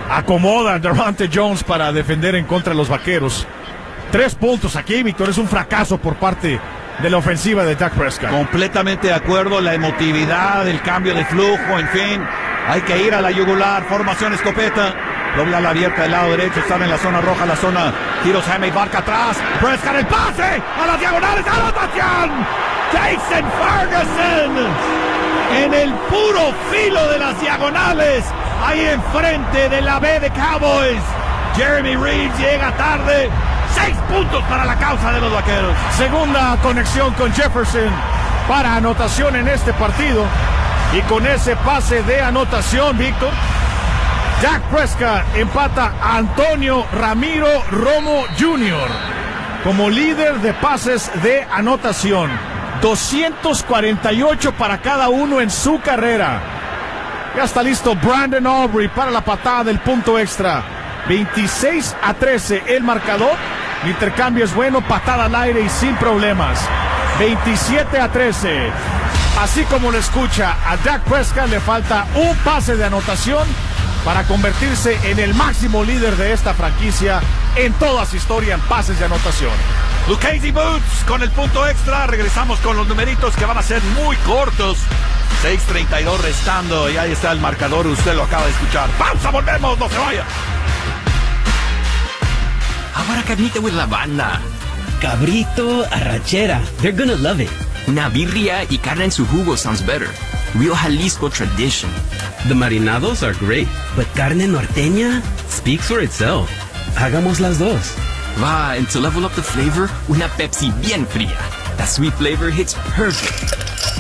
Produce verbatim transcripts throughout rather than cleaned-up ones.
acomoda a Davante Jones para defender en contra de los Vaqueros. Tres puntos aquí, Víctor, es un fracaso por parte de la ofensiva de Dak Prescott. Completamente de acuerdo, la emotividad, el cambio de flujo, en fin, hay que ir a la yugular, formación escopeta, doble ala abierta del lado derecho, están en la zona roja, la zona, tiros Jaime Barca atrás, Prescott el pase, a las diagonales, anotación, Jason Ferguson, en el puro filo de las diagonales, ahí enfrente de la B de Cowboys, Jeremy Reeves llega tarde. Seis puntos para la causa de los Vaqueros. Segunda conexión con Jefferson para anotación en este partido. Y con ese pase de anotación, Víctor, Dak Prescott empata a Antonio Ramiro Romo junior como líder de pases de anotación. doscientos cuarenta y ocho para cada uno en su carrera. Ya está listo Brandon Aubrey para la patada del punto extra. veintiséis a trece el marcador. El intercambio es bueno, patada al aire y sin problemas. veintisiete a trece. Así como lo escucha, a Dak Prescott le falta un pase de anotación para convertirse en el máximo líder de esta franquicia en toda su historia en pases de anotación. Lucchese Boots con el punto extra. Regresamos con los numeritos que van a ser muy cortos. seis treinta y dos restando y ahí está el marcador, usted lo acaba de escuchar. Pausa, volvemos, no se vaya. Ahora carnita with la banda. Cabrito, arrachera. They're gonna love it. Una birria y carne en su jugo sounds better. Real Jalisco tradition. The marinados are great, but carne norteña speaks for itself. Hagamos las dos. Va, and to level up the flavor, una Pepsi bien fría. That sweet flavor hits perfect.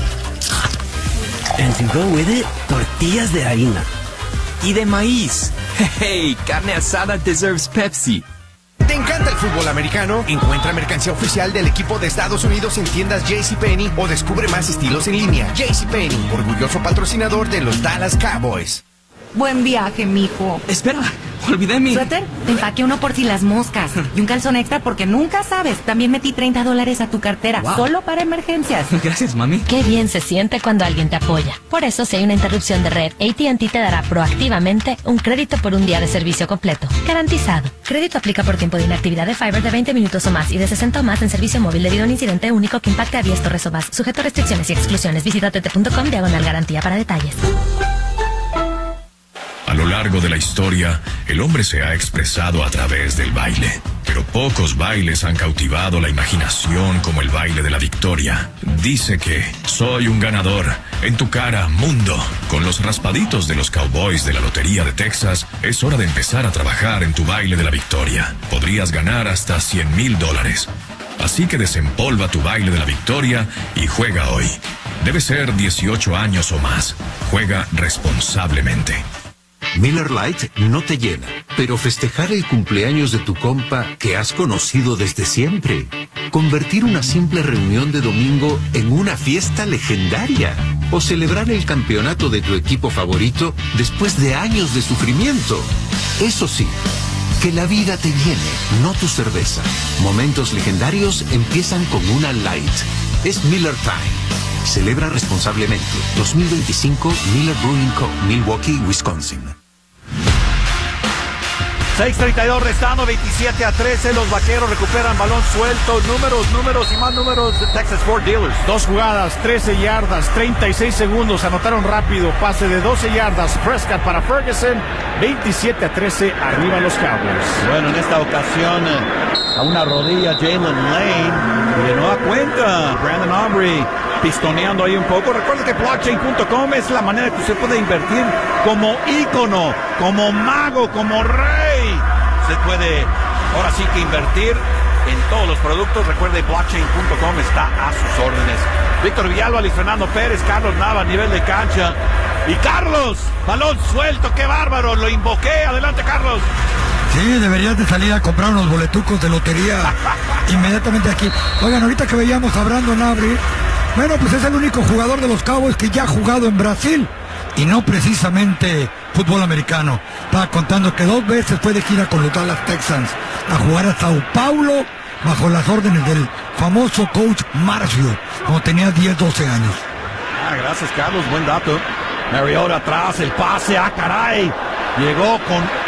And to go with it, tortillas de harina. Y de maíz. Hey, carne asada deserves Pepsi. ¿Te encanta el fútbol americano? Encuentra mercancía oficial del equipo de Estados Unidos en tiendas JCPenney o descubre más estilos en línea. JCPenney, orgulloso patrocinador de los Dallas Cowboys. Buen viaje, mijo. Espera, olvidé mi... Suéter, te empaqué uno por si las moscas. Y un calzón extra porque nunca sabes. También metí treinta dólares a tu cartera, wow, solo para emergencias. Gracias, mami. Qué bien se siente cuando alguien te apoya. Por eso, si hay una interrupción de red, A T and T te dará proactivamente un crédito por un día de servicio completo. Garantizado. Crédito aplica por tiempo de inactividad de Fiber de veinte minutos o más y de sesenta o más en servicio móvil debido a un incidente único que impacte a diez torres o más. Sujeto a restricciones y exclusiones. Visita t t punto com diagonal garantía para detalles. A lo largo de la historia, el hombre se ha expresado a través del baile. Pero pocos bailes han cautivado la imaginación como el baile de la victoria. Dice que soy un ganador. En tu cara, mundo. Con los raspaditos de los Cowboys de la Lotería de Texas, es hora de empezar a trabajar en tu baile de la victoria. Podrías ganar hasta cien mil dólares. Así que desempolva tu baile de la victoria y juega hoy. Debe ser dieciocho años o más. Juega responsablemente. Miller Lite no te llena, pero festejar el cumpleaños de tu compa que has conocido desde siempre. Convertir una simple reunión de domingo en una fiesta legendaria. O celebrar el campeonato de tu equipo favorito después de años de sufrimiento. Eso sí, que la vida te llene, no tu cerveza. Momentos legendarios empiezan con una Light. Es Miller Time. Celebra responsablemente. dos mil veinticinco Miller Brewing Co., Milwaukee, Wisconsin. seis treinta y dos restando, veintisiete a trece. Los Vaqueros recuperan balón suelto. Números, números y más números de Texas Ford Dealers. Dos jugadas, trece yardas, treinta y seis segundos. Anotaron rápido. Pase de doce yardas. Prescott para Ferguson. veintisiete a trece. Arriba los Cowboys. Bueno, en esta ocasión a una rodilla Jalen Lane. Y de nueva cuenta Brandon Aubrey pistoneando ahí un poco. Recuerda que blockchain punto com es la manera que usted puede invertir como ícono, como mago, como rey. Usted puede ahora sí que invertir en todos los productos. Recuerde, blockchain punto com está a sus órdenes. Víctor Villalba, Luis Fernando Pérez, Carlos Nava a nivel de cancha. Y Carlos, balón suelto, qué bárbaro, lo invoqué. Adelante, Carlos. Sí, deberías de salir a comprar unos boletucos de lotería inmediatamente aquí. Oigan, ahorita que veíamos a Brandon Aubrey, bueno, pues es el único jugador de los Cowboys que ya ha jugado en Brasil y no precisamente fútbol americano. Estaba contando que dos veces fue de gira con los Dallas Texans a jugar a Sao Paulo bajo las órdenes del famoso coach Marcio, cuando tenía diez, doce años. Ah, gracias, Carlos, buen dato. Mariota atrás, el pase, ah, caray. Llegó con